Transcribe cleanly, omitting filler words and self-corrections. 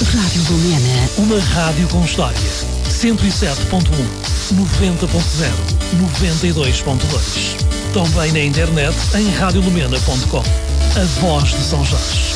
Rádio Lumena. Uma rádio com história. 107.1, 90.0, 92.2. Também na internet em radiolumena.com. A voz de São Jorge.